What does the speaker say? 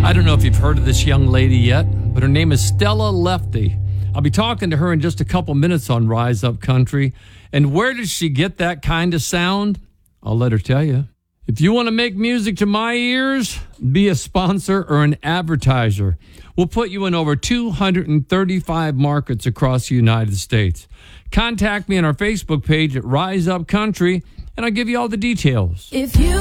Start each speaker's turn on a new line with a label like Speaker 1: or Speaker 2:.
Speaker 1: I don't know if you've heard of this young lady yet, but her name is Stella Lefty. I'll be talking to her in just a couple minutes on Rise Up Country. And where does she get that kind of sound? I'll let her tell you. If you want to make music to my ears, be a sponsor or an advertiser. We'll put you in over 235 markets across the United States. Contact me on our Facebook page at Rise Up Country, and I'll give you all the details.
Speaker 2: If you